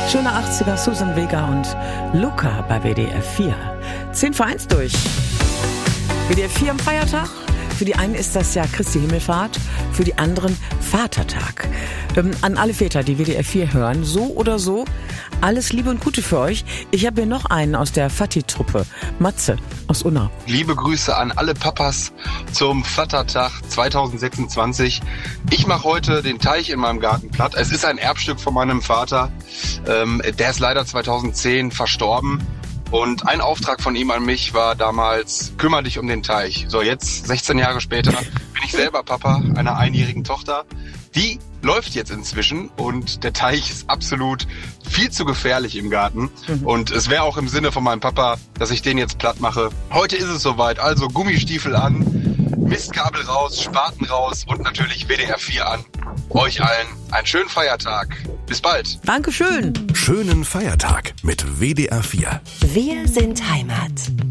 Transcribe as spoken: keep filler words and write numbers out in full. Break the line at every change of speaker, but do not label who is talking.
Schöne achtziger, Susan Vega und Luca bei W D R vier. zehn vor eins durch. W D R vier am Feiertag. Für die einen ist das ja Christi Himmelfahrt, für die anderen Vatertag. Ähm, an alle Väter, die W D R vier hören, so oder so, alles Liebe und Gute für euch. Ich habe hier noch einen aus der Vati-Truppe, Matze aus Unna.
Liebe Grüße an alle Papas zum Vatertag zwanzig sechsundzwanzig. Ich mache heute den Teich in meinem Garten platt. Es ist ein Erbstück von meinem Vater. Ähm, der ist leider zweitausendzehn verstorben. Und ein Auftrag von ihm an mich war damals, kümmere dich um den Teich. So, jetzt, sechzehn Jahre später, bin ich selber Papa einer einjährigen Tochter. Die läuft jetzt inzwischen und der Teich ist absolut viel zu gefährlich im Garten. Mhm. Und es wäre auch im Sinne von meinem Papa, dass ich den jetzt platt mache. Heute ist es soweit, also Gummistiefel an, Mistkabel raus, Spaten raus und natürlich W D R vier an. Euch allen einen schönen Feiertag. Bis bald.
Dankeschön.
Schönen Feiertag mit W D R vier.
Wir sind Heimat.